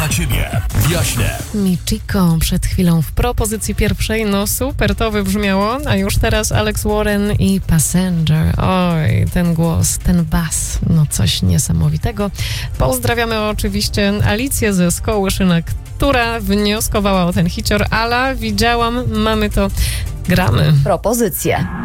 dla Ciebie w Jaśnie. Michiko przed chwilą w propozycji pierwszej. No super to wybrzmiało. A już teraz Alex Warren i Passenger. Oj, ten głos, ten bas. No coś niesamowitego. Pozdrawiamy oczywiście Alicję ze Skołyszyna, która wnioskowała o ten hicior. Ala, widziałam, mamy to, gramy. Propozycje.